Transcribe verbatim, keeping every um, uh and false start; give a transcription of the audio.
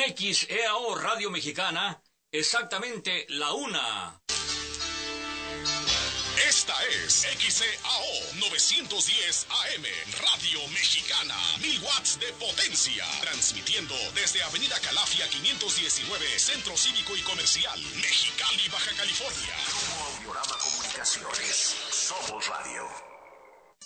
X E A O Radio Mexicana, exactamente la una. Esta es X E A O novecientos diez A M, Radio Mexicana, mil watts de potencia, transmitiendo desde Avenida Calafia quinientos diecinueve, Centro Cívico y Comercial, Mexicali, Baja California. Grupo Audiorama Comunicaciones, somos radio.